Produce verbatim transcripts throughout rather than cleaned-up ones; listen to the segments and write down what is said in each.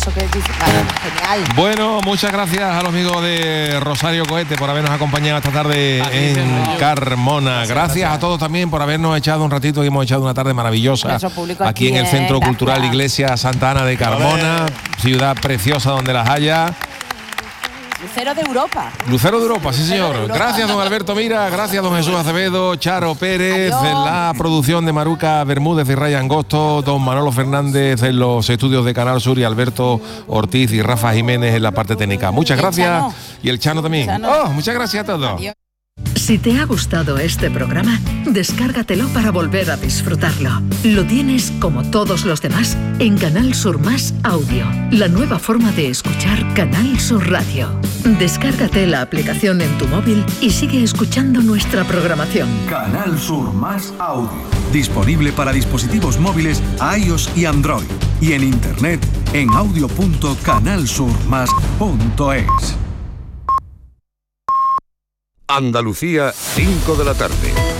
eso que dice, vale, genial. Bueno, muchas gracias a los amigos de Rosario Cohete por habernos acompañado esta tarde en Carmona. Gracias a todos también por habernos echado un ratito y hemos echado una tarde maravillosa aquí en el Centro Cultural Iglesia Santa Ana de Carmona, ciudad preciosa donde las haya. Lucero de Europa. Lucero de Europa, sí señor. Gracias, don Alberto Mira, gracias, don Jesús Acevedo, Charo Pérez, Adiós. En la producción de Maruca Bermúdez y Raya Angosto, don Manolo Fernández en los estudios de Canal Sur y Alberto Ortiz y Rafa Jiménez en la parte técnica. Muchas gracias. Y el Chano también. Chano. Oh, muchas gracias a todos. Adiós. Si te ha gustado este programa, descárgatelo para volver a disfrutarlo. Lo tienes, como todos los demás, en Canal Sur Más Audio, la nueva forma de escuchar Canal Sur Radio. Descárgate la aplicación en tu móvil y sigue escuchando nuestra programación. Canal Sur Más Audio, disponible para dispositivos móviles iOS y Android, y en internet en audio punto canal sur más punto es. Andalucía, cinco de la tarde.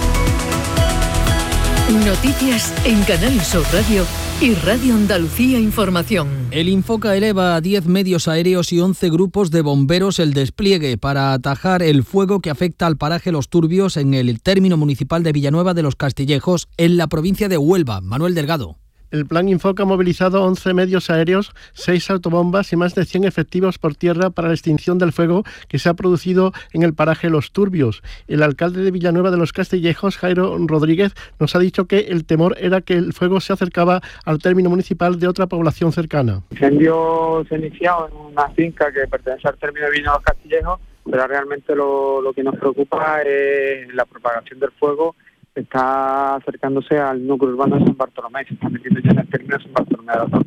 Noticias en Canal Sur Radio y Radio Andalucía Información. El Infoca eleva a diez medios aéreos y once grupos de bomberos el despliegue para atajar el fuego que afecta al paraje Los Turbios en el término municipal de Villanueva de los Castillejos, en la provincia de Huelva. Manuel Delgado. El Plan Infoca ha movilizado once medios aéreos, seis autobombas y más de cien efectivos por tierra para la extinción del fuego que se ha producido en el paraje Los Turbios. El alcalde de Villanueva de los Castillejos, Jairo Rodríguez, nos ha dicho que el temor era que el fuego se acercaba al término municipal de otra población cercana. El incendio se ha iniciado en una finca que pertenece al término de Villanueva de los Castillejos, pero realmente lo, lo que nos preocupa es la propagación del fuego. Está acercándose al núcleo urbano de San Bartolomé, se está metiendo ya en el término de San Bartolomé de la Torre.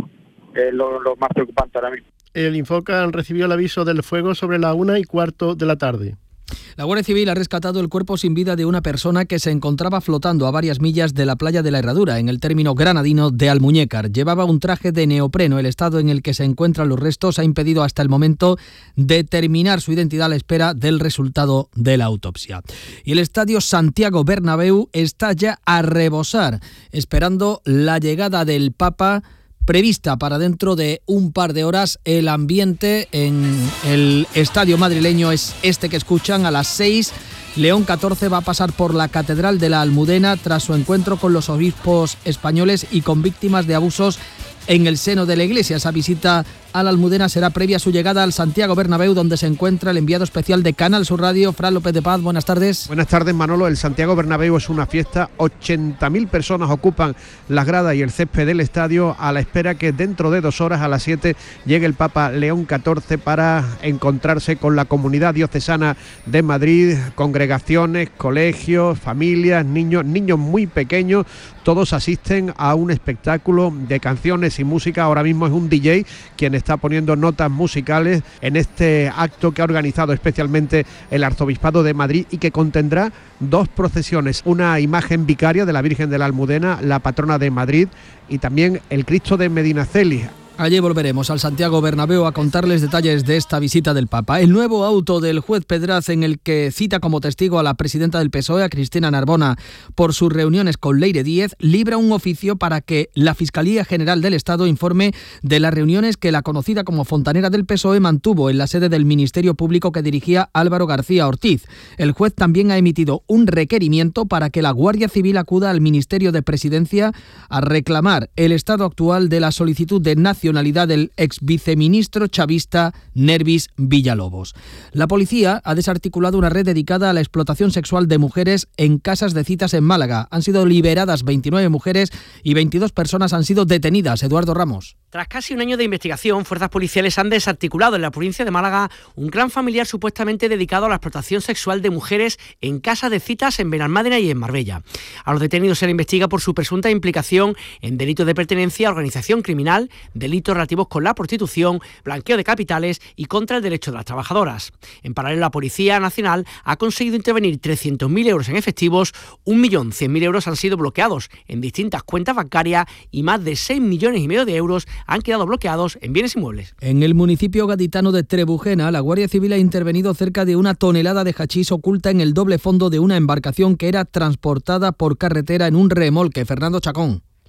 Es lo, lo más preocupante ahora mismo. El Infoca recibió el aviso del fuego sobre la una y cuarto de la tarde. La Guardia Civil ha rescatado el cuerpo sin vida de una persona que se encontraba flotando a varias millas de la playa de la Herradura, en el término granadino de Almuñécar. Llevaba un traje de neopreno. El estado en el que se encuentran los restos ha impedido hasta el momento determinar su identidad a la espera del resultado de la autopsia. Y el estadio Santiago Bernabéu está ya a rebosar, esperando la llegada del Papa, prevista para dentro de un par de horas. El ambiente en el estadio madrileño es este que escuchan. A las seis, León catorce va a pasar por la Catedral de la Almudena tras su encuentro con los obispos españoles y con víctimas de abusos en el seno de la Iglesia. Esa visita a la Almudena será previa a su llegada al Santiago Bernabéu, donde se encuentra el enviado especial de Canal Sur Radio, Fran López de Paz. Buenas tardes. Buenas tardes, Manolo. El Santiago Bernabéu es una fiesta. ochenta mil personas ocupan las gradas y el césped del estadio a la espera que dentro de dos horas, a las siete, llegue el Papa León catorce para encontrarse con la comunidad diocesana de Madrid, congregaciones, colegios, familias, niños, niños muy pequeños. Todos asisten a un espectáculo de canciones y música. Ahora mismo es un D J quien está poniendo notas musicales en este acto que ha organizado especialmente el Arzobispado de Madrid y que contendrá dos procesiones: una imagen vicaria de la Virgen de la Almudena, la patrona de Madrid, y también el Cristo de Medinaceli. Allí volveremos al Santiago Bernabéu a contarles detalles de esta visita del Papa. El nuevo auto del juez Pedraz, en el que cita como testigo a la presidenta del P S O E, a Cristina Narbona, por sus reuniones con Leire Díez, libra un oficio para que la Fiscalía General del Estado informe de las reuniones que la conocida como fontanera del P S O E mantuvo en la sede del Ministerio Público que dirigía Álvaro García Ortiz. El juez también ha emitido un requerimiento para que la Guardia Civil acuda al Ministerio de Presidencia a reclamar el estado actual de la solicitud de nacionalidad del ex viceministro chavista Nervis Villalobos. La policía ha desarticulado una red dedicada a la explotación sexual de mujeres en casas de citas en Málaga. Han sido liberadas veintinueve mujeres y veintidós personas han sido detenidas. Eduardo Ramos. Tras casi un año de investigación, fuerzas policiales han desarticulado en la provincia de Málaga un clan familiar supuestamente dedicado a la explotación sexual de mujeres en casas de citas en Benalmádena y en Marbella. A los detenidos se les investiga por su presunta implicación en delitos de pertenencia a organización criminal, delitos relativos con la prostitución, blanqueo de capitales y contra el derecho de las trabajadoras. En paralelo, la Policía Nacional ha conseguido intervenir trescientos mil euros en efectivos, un millón cien mil euros han sido bloqueados en distintas cuentas bancarias y más de seis millones y medio de euros han quedado bloqueados en bienes inmuebles. En el municipio gaditano de Trebujena, la Guardia Civil ha intervenido cerca de una tonelada de hachís oculta en el doble fondo de una embarcación que era transportada por carretera en un remolque. Fernando Chacón.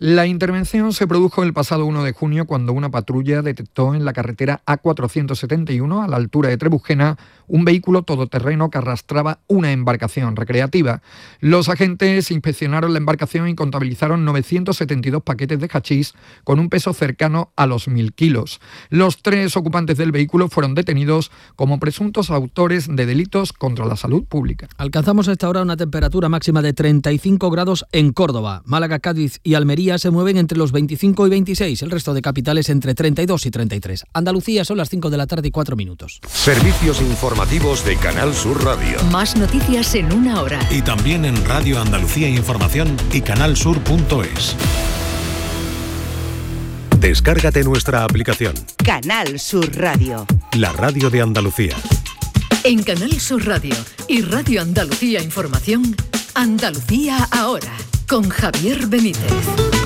La intervención se produjo el pasado uno de junio cuando una patrulla detectó en la carretera A cuatrocientos setenta y uno, a la altura de Trebujena, un vehículo todoterreno que arrastraba una embarcación recreativa. Los agentes inspeccionaron la embarcación y contabilizaron novecientos setenta y dos paquetes de hachís con un peso cercano a los mil kilos. Los tres ocupantes del vehículo fueron detenidos como presuntos autores de delitos contra la salud pública. Alcanzamos a esta hora una temperatura máxima de treinta y cinco grados en Córdoba. Málaga, Cádiz y Almería se mueven entre los veinticinco y veintiséis, el resto de capitales entre treinta y dos y treinta y tres. Andalucía son las cinco de la tarde y cuatro minutos. Servicios informativos de Canal Sur Radio. Más noticias en una hora. Y también en Radio Andalucía Información y canalsur punto es. Descárgate nuestra aplicación. Canal Sur Radio. La radio de Andalucía. En Canal Sur Radio y Radio Andalucía Información, Andalucía ahora, con Javier Benítez.